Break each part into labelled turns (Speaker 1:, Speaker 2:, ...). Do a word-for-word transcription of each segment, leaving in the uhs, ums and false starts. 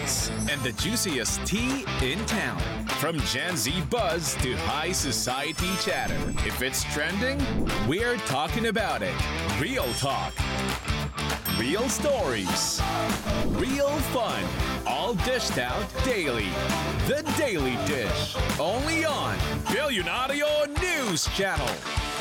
Speaker 1: hits and the juiciest tea in town. From Gen Z buzz to high society chatter. If it's trending, we're talking about it. Real talk. Real stories. Real fun. All dished out daily. The Daily Dish. Only on Billionario News Channel.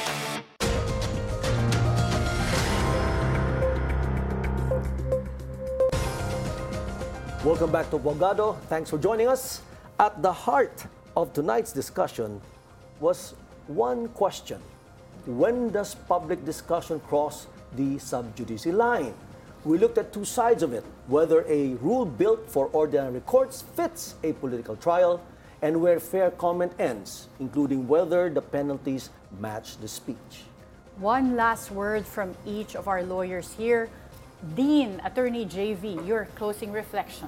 Speaker 2: Welcome back to Bongado. Thanks for joining us. At the heart of tonight's discussion was one question. When does public discussion cross the sub judice line? We looked at two sides of it, whether a rule built for ordinary courts fits a political trial and where fair comment ends, including whether the penalties match the speech.
Speaker 3: One last word from each of our lawyers here. Dean, Attorney J V, your closing reflection.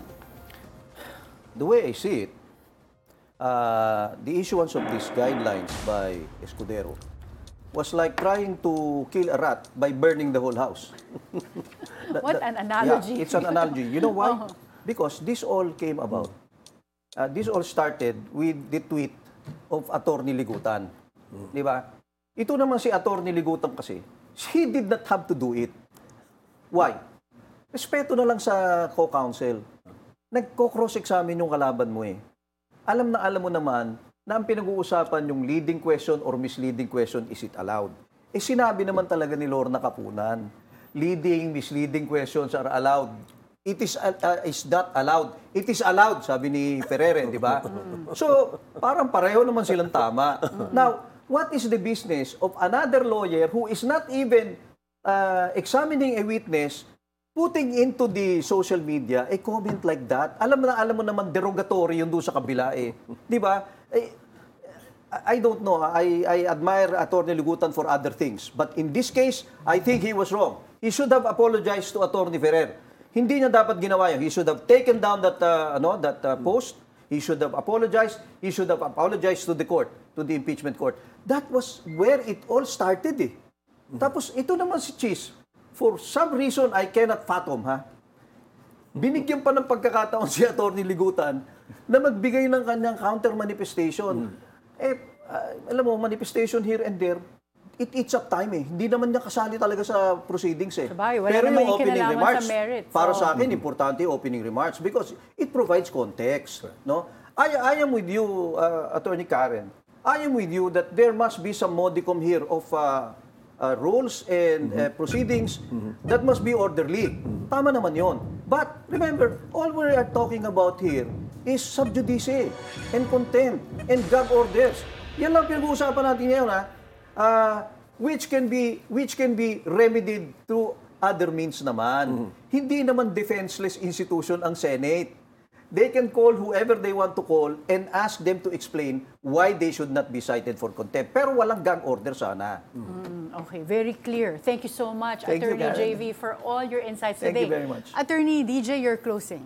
Speaker 4: The way I see it, uh, the issuance of these guidelines by Escudero was like trying to kill a rat by burning the whole house. that,
Speaker 3: What
Speaker 4: that,
Speaker 3: an analogy.
Speaker 4: Yeah, it's an analogy. You know why?
Speaker 3: Oh.
Speaker 4: Because this all came about. Uh, this all started with the tweet of Attorney Ligutan. Di ba? Ito naman si Attorney Ligutan kasi, he did not have to do it. Why? Respeto na lang sa co-counsel. Nagko-cross-examine yung kalaban mo eh. Alam na alam mo naman na ang pinag-uusapan yung leading question or misleading question, is it allowed? Eh sinabi naman talaga ni Lorna Kapunan, leading, misleading questions are allowed. It is uh, uh, is not allowed. It is allowed, sabi ni Ferrer, di ba? So, parang pareho naman silang tama. Now, what is the business of another lawyer who is not even uh, examining a witness, putting into the social media a comment like that? Alam na alam mo naman derogatory yung doon sa kabila eh. Di ba? Eh, I don't know. I, I admire Attorney Ligutan for other things. But in this case, I think he was wrong. He should have apologized to Attorney Ferrer. Hindi niya dapat ginawa yun. He should have taken down that, uh, ano, that uh, post. He should have apologized. He should have apologized to the court, to the impeachment court. That was where it all started eh. Tapos ito naman si Cheese, for some reason I cannot fathom, ha? Binigyan pa ng pagkakataon si Attorney Ligutan na magbigay ng kanyang counter manifestation. Eh, uh, alam mo, manifestation here and there, it eats up time eh. Hindi naman niya kasali talaga sa proceedings eh.
Speaker 3: Sabay, wala
Speaker 4: Pero
Speaker 3: naman
Speaker 4: yung
Speaker 3: yung
Speaker 4: opening
Speaker 3: kinalaman
Speaker 4: remarks,
Speaker 3: sa merits.
Speaker 4: para
Speaker 3: Oh.
Speaker 4: sa akin, importante yung opening remarks because it provides context. No? I, I am with you, uh, Attorney Karen. I am with you that there must be some modicum here of uh, uh, rules and uh, proceedings that must be orderly. Tama naman yon. But remember, all we are talking about here is sub judice and contempt and gag orders. Yan lang pinag-uusapan natin ngayon, ha? Uh, which can be which can be remedied through other means naman. Hindi naman defenseless institution ang Senate. They can call whoever they want to call and ask them to explain why they should not be cited for contempt. Pero walang gag order sana.
Speaker 3: Mm, okay, very clear. Thank you so much,
Speaker 4: Thank you,
Speaker 3: Attorney
Speaker 4: Karen.
Speaker 3: J V, for all your insights
Speaker 4: Thank
Speaker 3: today.
Speaker 4: you very much.
Speaker 3: Attorney D J, your closing.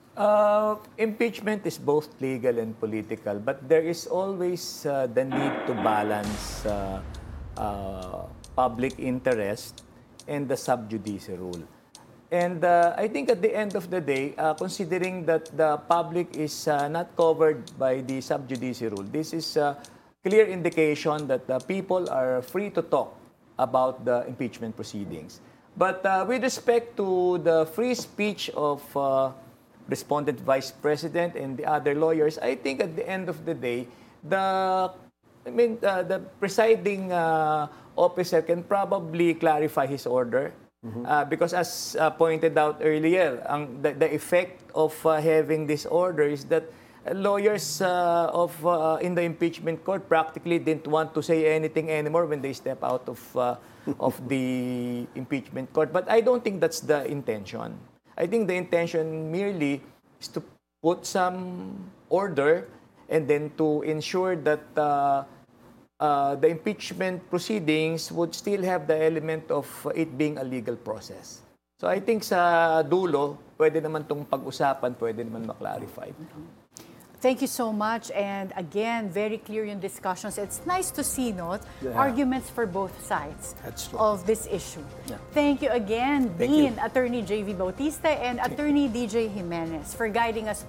Speaker 5: Uh, impeachment is both legal and political, but there is always uh, the need to balance uh, uh, public interest and the sub judice rule. And uh, I think at the end of the day, uh, considering that the public is uh, not covered by the sub judice rule, this is a clear indication that the people are free to talk about the impeachment proceedings. But uh, with respect to the free speech of uh, respondent vice president and the other lawyers, I think at the end of the day, the I mean uh, the presiding uh, officer can probably clarify his order. Mm-hmm. uh, because as uh, pointed out earlier, ang, the, the effect of uh, having this order is that lawyers uh, of uh, in the impeachment court practically didn't want to say anything anymore when they step out of uh, of the impeachment court. But I don't think that's the intention. I think the intention merely is to put some order and then to ensure that uh, Uh, the impeachment proceedings would still have the element of it being a legal process. So I think sa dulo, pwede naman itong pag-usapan, pwede naman maklarify.
Speaker 3: Thank you so much. And again, very clear yung discussions. It's nice to see, no,
Speaker 2: Yeah.
Speaker 3: arguments for both sides
Speaker 2: That's true.
Speaker 3: of this issue.
Speaker 2: Yeah.
Speaker 3: Thank you again,
Speaker 2: Thank
Speaker 3: Dean
Speaker 2: you.
Speaker 3: Attorney J V Bautista and Attorney D J Jimenez for guiding us